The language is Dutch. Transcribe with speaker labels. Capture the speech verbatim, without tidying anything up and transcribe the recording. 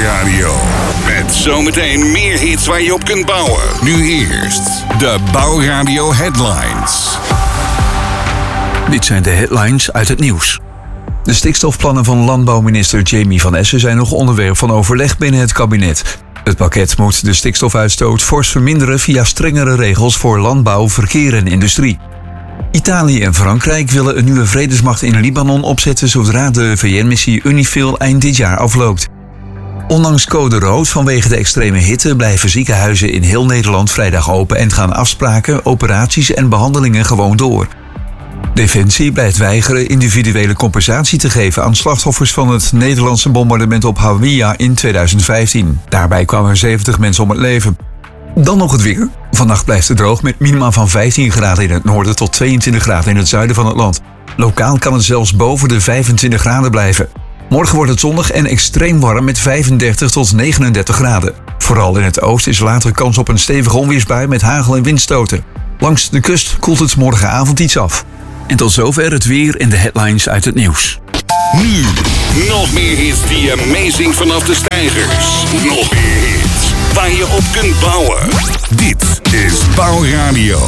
Speaker 1: Bouwradio. Met zometeen meer hits waar je op kunt bouwen. Nu eerst de Bouwradio Headlines.
Speaker 2: Dit zijn de headlines uit het nieuws. De stikstofplannen van landbouwminister Jamie van Essen zijn nog onderwerp van overleg binnen het kabinet. Het pakket moet de stikstofuitstoot fors verminderen via strengere regels voor landbouw, verkeer en industrie. Italië en Frankrijk willen een nieuwe vredesmacht in Libanon opzetten zodra de V N-missie UNIFIL eind dit jaar afloopt. Ondanks code rood vanwege de extreme hitte blijven ziekenhuizen in heel Nederland vrijdag open en gaan afspraken, operaties en behandelingen gewoon door. Defensie blijft weigeren individuele compensatie te geven aan slachtoffers van het Nederlandse bombardement op Hawija in tweeduizend vijftien. Daarbij kwamen zeventig mensen om het leven. Dan nog het weer. Vannacht blijft het droog met minima van vijftien graden in het noorden tot tweeëntwintig graden in het zuiden van het land. Lokaal kan het zelfs boven de vijfentwintig graden blijven. Morgen wordt het zonnig en extreem warm met vijfendertig tot negenendertig graden. Vooral in het oosten is later kans op een stevige onweersbui met hagel en windstoten. Langs de kust koelt het morgenavond iets af. En tot zover het weer en de headlines uit het nieuws.
Speaker 1: Nu, nog meer hits die amazing vanaf de stijgers. Nog meer hits waar je op kunt bouwen. Dit is Bouwradio.